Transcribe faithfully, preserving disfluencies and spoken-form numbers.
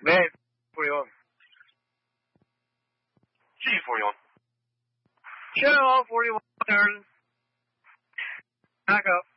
Bay forty-one. G forty-one. Channel forty-one, turn. Back up.